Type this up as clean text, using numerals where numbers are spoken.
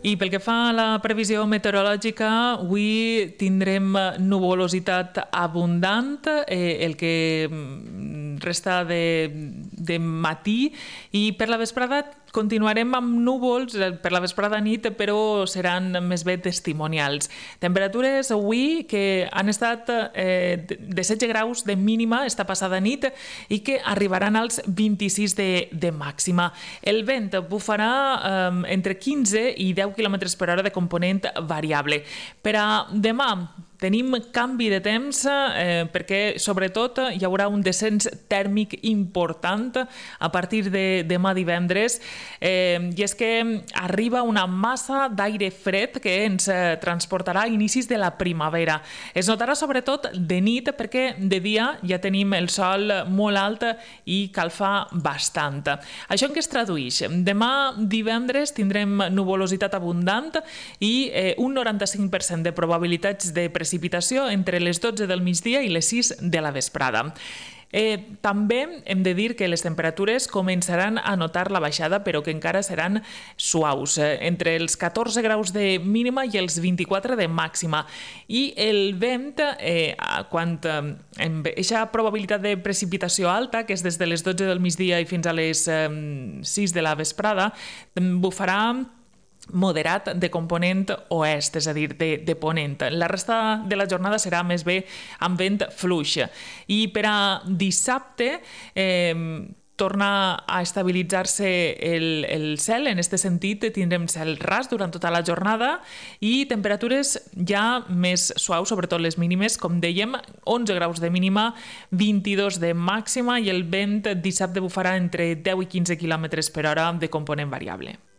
I pel que fa a la previsió meteorològica, avui tindrem nuvolositat abundant el que resta de matí i per la vesprada continuarem amb núvols per la vesprada nit, però seran més bé testimonials. Temperatures avui que han estat de 16 graus de mínima esta passada nit i que arribaran als 26 de màxima. El vent bufarà entre 15 i 10 km per hora de component variable. Per a demà tenim canvi de temps perquè, sobretot, hi haurà un descens tèrmic important a partir de demà divendres i és que arriba una massa d'aire fred que ens transportarà a inicis de la primavera. Es notarà sobretot de nit perquè de dia ja tenim el sol molt alt i calfa bastant. Això en què es tradueix? Demà divendres tindrem nuvolositat abundant i un 95% de probabilitats de precipitació entre les 12 del migdia i les 6 de la vesprada. També hem de dir que les temperatures començaran a notar la baixada, però que encara seran suaus, entre els 14 graus de mínima i els 24 de màxima. I el vent, quan amb aquesta probabilitat de precipitació alta, que és des de les 12 del migdia i fins a les 6 de la vesprada, bufarà moderat de component oest, és a dir, de ponent. La resta de la jornada serà més bé amb vent fluix. I per a dissabte torna a estabilitzar-se el cel. En aquest sentit, tindrem cel ras durant tota la jornada i temperatures ja més suaus, sobretot les mínimes, com dèiem, 11 graus de mínima, 22 de màxima i el vent dissabte bufarà entre 10 i 15 km per hora de component variable.